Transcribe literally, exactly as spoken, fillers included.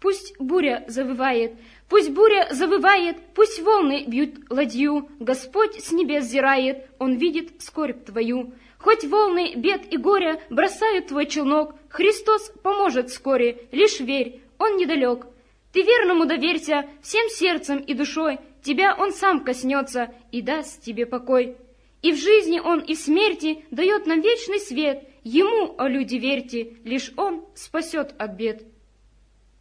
пусть буря завывает, пусть буря завывает, пусть волны бьют ладью. Господь с небес зирает, Он видит скорбь твою. Хоть волны бед и горя бросают твой челнок, Христос поможет вскоре, лишь верь, Он недалек. Ты верному доверься всем сердцем и душой, тебя Он сам коснется и даст тебе покой. И в жизни Он, и в смерти дает нам вечный свет, Ему, о люди, верьте, лишь Он спасет от бед.